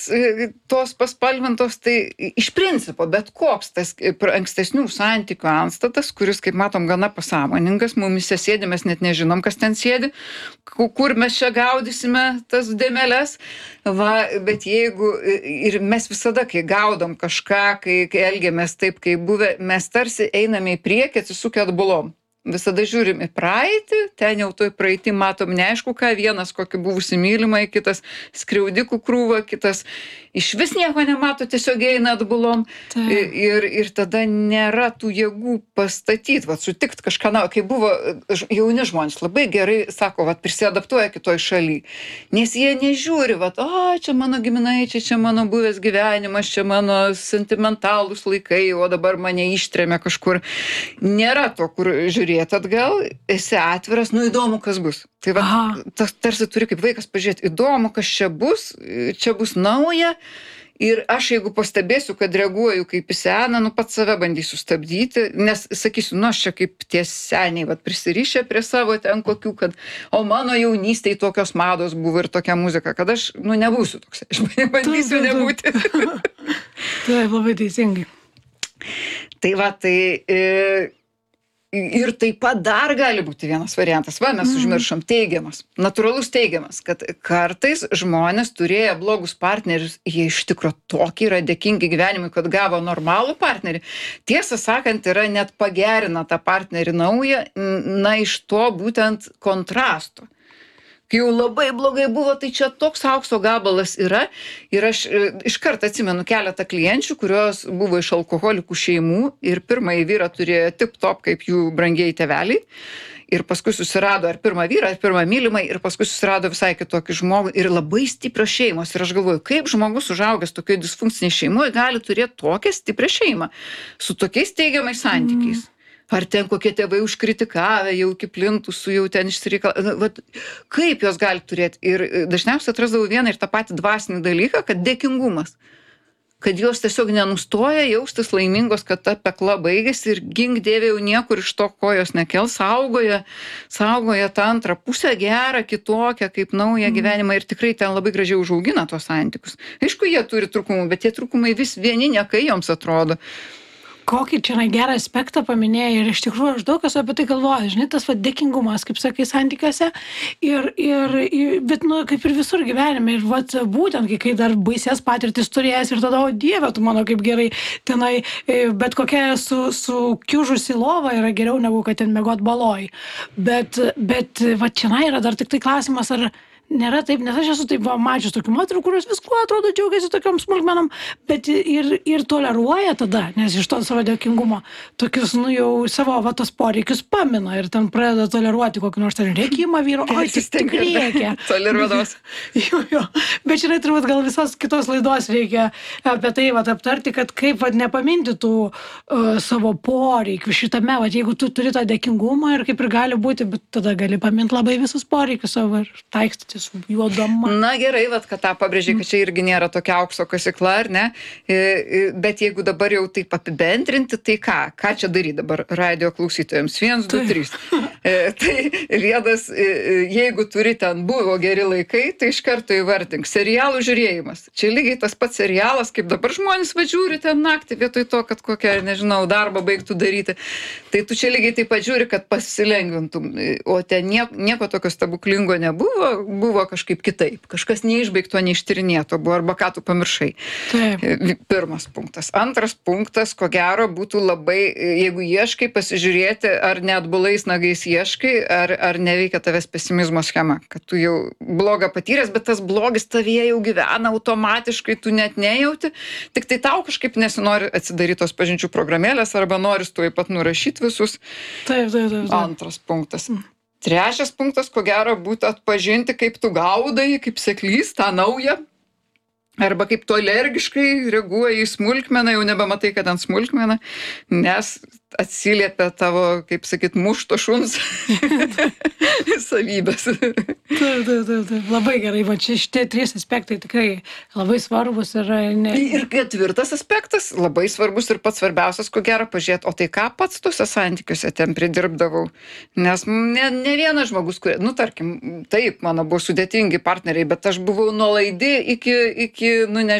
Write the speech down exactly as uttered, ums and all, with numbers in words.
tos paspalvintos, tai iš principo bet koks tas ankstesnių santykių antstatas, kuris, kaip matom, gana pasąmoningas, mumise sėdi, mes net nežinom, kas ten sėdi, kur mes čia gaudysime tas dėmeles, va, bet jeigu, ir mes visada, kai gaudom kažką, kai, kai elgiamės taip, kaip buvę, mes tarsi einame į priekį, atsisukę atbulom. Visada žiūrim į praeitį, ten jau toj praeitį matom neaišku ką, vienas kokį buvusį mylimą, kitas skriaudikų krūvą, kitas iš vis nieko nemato, tiesiog eina atbulom. Ir, ir tada nėra tų jėgų pastatyti, vat, sutikt kažką, na, kai buvo jauni žmonės, labai gerai, sako, vat, prisiadaptuoja kitoj šaly. Nes jie nežiūri, vat, o, čia mano giminaičiai, čia mano buvęs gyvenimas, čia mano sentimentalūs laikai, o dabar mane ištrėmė kažkur. Nėra to, kur žiūri atgal, esi atviras, nu įdomu, kas bus. Tai va, tas tarsi turi kaip vaikas pažiūrėti, įdomu, kas čia bus, čia bus nauja. Ir aš, jeigu pastebėsiu, kad reaguoju kaip į seną, nu pats save bandysiu stabdyti, nes sakysiu, nu aš čia kaip tie seniai, vat prisirišę prie savo ten kokių, kad, o mano jaunystėj tokios mados buvo ir tokia muzika, kad aš, nu nebūsiu toks, aš bandysiu nebūti. Taip, labai teisingai. Tai va, tai... E, Ir taip pat dar gali būti vienas variantas. Va, mes užmiršom teigiamas, natūralus teigiamas, kad kartais žmonės turėję blogus partnerius, jie iš tikro tokie yra dėkingi gyvenimui, kad gavo normalų partnerį. Tiesą sakant, yra net pagerina tą partnerį naują, na, iš to būtent kontrasto. Kai jau labai blogai buvo, tai čia toks aukso gabalas yra. Ir aš iš karto atsimenu keletą klienčių, kurios buvo iš alkoholikų šeimų ir pirmąjį vyrą turėjo tip top kaip jų brangieji tėveliai. Ir paskui susirado ar pirmą vyrą, ar pirmą mylimą, ir paskui susirado visai kitokį žmogų ir labai stiprios šeimos. Ir aš galvoju, kaip žmogus užaugęs tokioje disfunkcinėje šeimoje gali turėti tokią stiprią šeimą su tokiais teigiamais santykiais. Ar ten kokie tėvai užkritikavę, jau iki plintusų, jau ten išsireikala. Vat, kaip jos gali turėti? Ir dažniausiai atrasdavau vieną ir tą patį dvasinį dalyką, kad dėkingumas. Kad jos tiesiog nenustoja jaustis laimingos, kad ta pekla baigėsi ir gink dieve jau niekur iš to kojos nekels, saugoja, saugoja tą antrą pusę gerą, kitokią, kaip naują gyvenimą ir tikrai ten labai gražiai užaugina tuos santykius. Aišku, jie turi trūkumų, bet tie trūkumai vis vieni nekai joms atrodo. Kokį čia na, gerą aspektą paminėjai ir iš tikrųjų aš daug esu apie tai galvoju, žinai, tas va, dėkingumas, kaip sakai, santykiuose, ir, ir, ir, bet nu, kaip ir visur gyvenime, ir vat, būtent, kai, kai dar baisės patirtis turėjęs ir tada, o Dieve, tu mano kaip gerai tenai, bet kokia su, su kiužusi lova yra geriau negu kad ten miegot baloj. Bet, bet va, čia na, yra dar tik tai klausimas, ar nėra taip, nes aš esu taip va, mačius tokių moterų, kurios viskuo atrodo džiaugiasi tokiom smulkmenom, bet ir, ir toleruoja tada, nes iš to savo dėkingumo tokius, nu jau savo va, tos poreikius pamina ir ten pradeda toleruoti kokį nors ten rėkimą vyro, oi, jis tik rėkia. Toleruodamas. Jo, jo. Bet žinai, turbūt gal visos kitos laidos reikia apie tai va, aptarti, kad kaip va, nepaminti tų uh, savo poreikių šitame, va, jeigu tu turi tą dėkingumą ir kaip ir gali būti, bet tada gali paminti labai visus poreikius savo ir taikstyti su juodama. Na gerai, vat, kad tą pabrėžiai, kad čia irgi nėra tokia aukso kasykla, ar ne? Bet jeigu dabar jau taip apibendrinti, tai ką? Ką čia daryti dabar radio klausytojams? Vienas, du, trys. Tai vienas, jeigu turi ten buvo geri laikai, tai iš karto įvardink. Serialų žiūrėjimas. Čia lygiai tas pats serialas, kaip dabar žmonės važiūri ten naktį vietoj to, kad kokią, nežinau, darbą baigtų daryti. Tai tu čia lygiai taip pat žiūri, kad pasilengvintum. O ten nieko, nieko tokio stebuklingo nebuvo, buvo kažkaip kitaip. Kažkas neišbaigto, neištyrinėto buvo, arba ką tu pamiršai. Taip. Pirmas punktas. Antras punktas, ko gero, būtų labai, jeigu ieškai, pasižiūrėti, ar net bulais nagais ieškai, ar, ar neveikia tavęs pesimizmo schema, kad tu jau blogą patyręs, bet tas blogis tavyje jau gyvena automatiškai, tu net nejauti, tik tai tau kažkaip nesinori atsidaryti tos pažinčių programėlės, arba noris tuoj pat nurašyti visus. Taip, taip, taip. Antras punktas. Trečias punktas, ko gero, būtų atpažinti, kaip tu gaudai, kaip seklys tą naują, arba kaip tu alergiškai reaguoji į smulkmeną, jau nebematai, kad ant smulkmeną, nes atsiliepia tavo, kaip sakyt, mušto šuns savybės. Taip, taip, taip, taip. Labai gerai, va čia šitie trys aspektai tikrai labai svarbus ir... Ne... Ir ketvirtas aspektas, labai svarbus ir pats svarbiausias, ko gero, pažiūrėti, o tai ką pats tuose santykiuose ten pridirbdavau. Nes ne, ne vienas žmogus, kurie, nu tarkim, taip, mano buvo sudėtingi partneriai, bet aš buvau nuolaidi iki, iki nu,